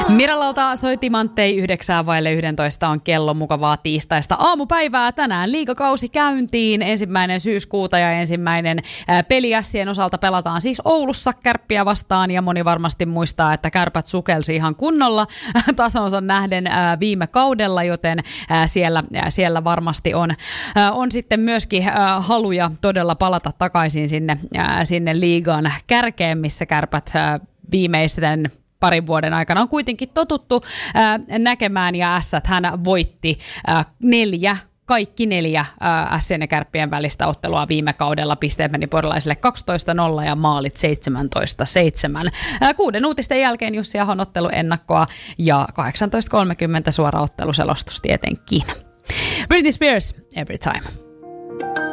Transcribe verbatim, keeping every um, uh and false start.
Miralalta soi timanttei yhdeksää vaille yhdentoista on kello, mukavaa tiistaista aamupäivää. Tänään liigakausi käyntiin ensimmäinen syyskuuta ja ensimmäinen peliässien osalta pelataan siis Oulussa Kärppiä vastaan ja moni varmasti muistaa, että Kärpät sukelsi ihan kunnolla tasonsa nähden viime kaudella, joten siellä, siellä varmasti on, on sitten myöskin haluja todella palata takaisin sinne, sinne liigan kärkeen, missä Kärpät viimeisten parin vuoden aikana on kuitenkin totuttu ää, näkemään, ja Ässät hän voitti ää, neljä, kaikki neljä Ässien ja Kärppien välistä ottelua viime kaudella. Pisteet meni porilaisille kaksitoista nolla ja maalit seitsemäntoista seitsemän. Ää, kuuden uutisten jälkeen Jussi Ahon otteluennakkoa ja kahdeksantoista kolmekymmentä suora otteluselostus tietenkin. Britney Spears, Every Time.